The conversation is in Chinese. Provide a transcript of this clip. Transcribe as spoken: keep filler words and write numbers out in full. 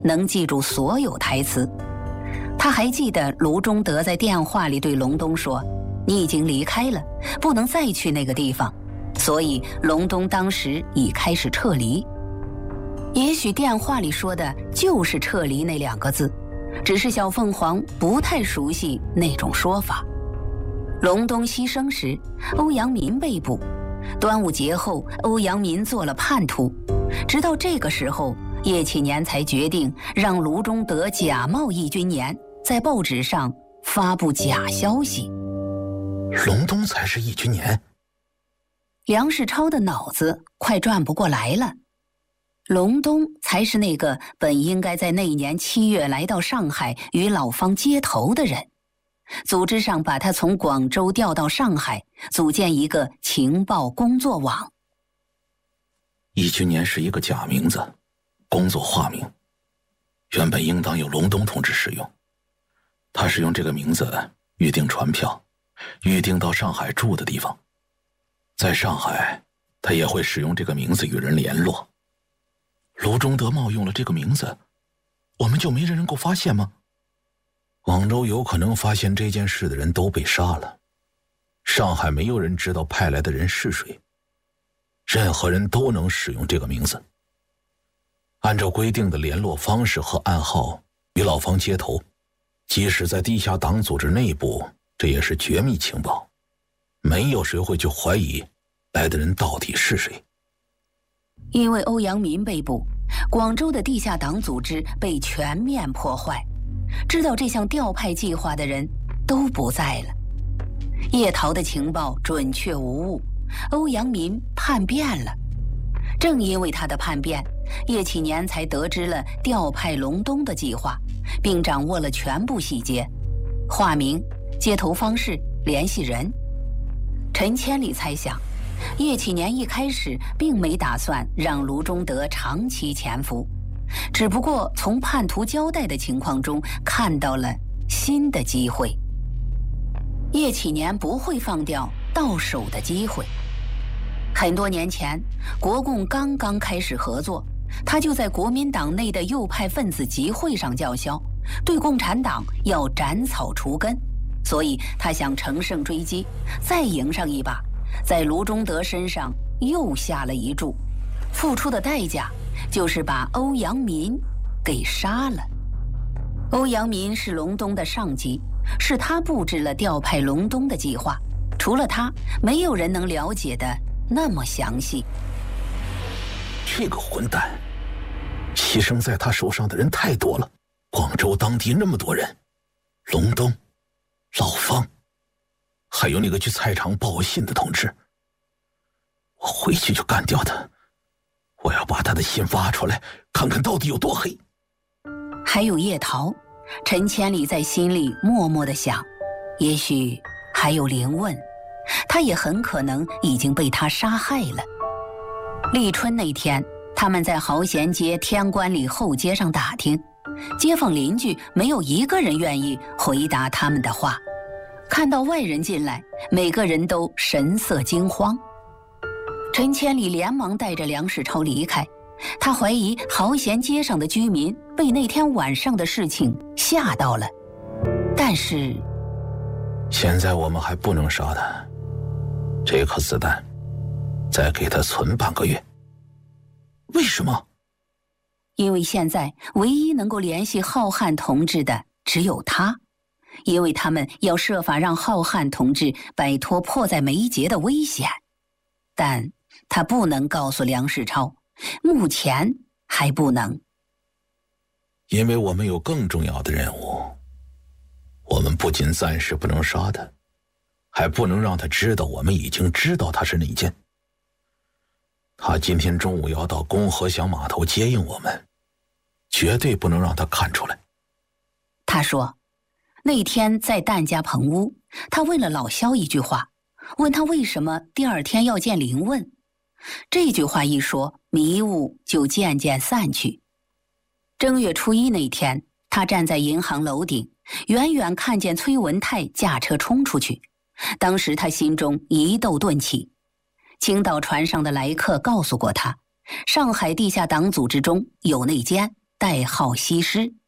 能记住所有台词。他还记得卢中德在电话里对隆冬说：“你已经离开了，不能再去那个地方。”所以隆冬当时已开始撤离。也许电话里说的就是撤离那两个字，只是小凤凰不太熟悉那种说法。隆冬牺牲时，欧阳民被捕；端午节后，欧阳民做了叛徒。直到这个时候，叶启年才决定让卢中德假冒义军年，在报纸上发布假消息。 隆冬才是义军年？ 梁世超的脑子快转不过来了。隆冬才是那个本应该在那年七月来到上海与老方接头的人。组织上把他从广州调到上海，组建一个情报工作网。 义军年是一个假名字，工作化名，原本应当由隆冬同志使用。他是用这个名字预订船票，预订到上海住的地方。在上海，他也会使用这个名字与人联络。卢中德冒用了这个名字，我们就没人能够发现吗？广州有可能发现这件事的人都被杀了，上海没有人知道派来的人是谁，任何人都能使用这个名字。按照规定的联络方式和暗号与老方接头，即使在地下党组织内部，这也是绝密情报，没有谁会去怀疑来的人到底是谁。 因为欧阳民被捕，广州的地下党组织被全面破坏，知道这项调派计划的人都不在了。叶桃的情报准确无误，欧阳民叛变了。正因为他的叛变，叶启年才得知了调派隆冬的计划，并掌握了全部细节：化名、接头方式、联系人。陈千里猜想，叶启年一开始并没打算让卢中德长期潜伏，只不过从叛徒交代的情况中看到了新的机会。叶启年不会放掉到手的机会。很多年前，国共刚刚开始合作，他就在国民党内的右派分子集会上叫嚣，对共产党要斩草除根，所以他想乘胜追击，再赢上一把，在卢中德身上又下了一注，付出的代价就是把欧阳民给杀了。欧阳民是隆冬的上级，是他布置了调派隆冬的计划，除了他，没有人能了解的那么详细。 这个混蛋，牺牲在他手上的人太多了，广州当地那么多人，隆冬、老方，还有那个去菜场报信的同志，我回去就干掉他，我要把他的信挖出来，看看到底有多黑。 还有叶桃，陈千里在心里默默地想，也许还有林问，他也很可能已经被他杀害了。立春那天，他们在豪贤街天官里后街上打听，街坊邻居没有一个人愿意回答他们的话。看到外人进来，每个人都神色惊慌。陈千里连忙带着梁世超离开，他怀疑豪贤街上的居民被那天晚上的事情吓到了。但是现在我们还不能杀他，这颗子弹再给他存半个月。为什么？ 因为现在唯一能够联系浩瀚同志的只有他，因为他们要设法让浩瀚同志摆脱迫在眉睫的危险。但他不能告诉梁世超，目前还不能。 因为我们有更重要的任务，我们不仅暂时不能杀他，还不能让他知道我们已经知道他是内奸。他今天中午要到公河乡码头接应我们，绝对不能让他看出来。 他说，那天在旦家棚屋，他问了老萧一句话，问他为什么第二天要见林问。这句话一说，迷雾就渐渐散去。正月初一那天，他站在银行楼顶，远远看见崔文泰驾车冲出去。当时他心中疑窦顿起。青岛船上的来客告诉过他，上海地下党组织中有内奸， 代号西施。